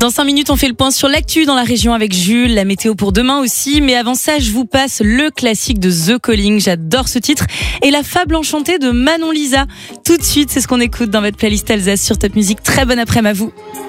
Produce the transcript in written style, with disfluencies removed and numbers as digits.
Dans 5 minutes, on fait le point sur l'actu dans la région avec Jules, la météo pour demain aussi. Mais avant ça, je vous passe le classique de The Calling. J'adore ce titre. Et la fable enchantée de Manon Lisa. Tout de suite, c'est ce qu'on écoute dans votre playlist Alsace sur Top Music. Très bon après-midi à vous.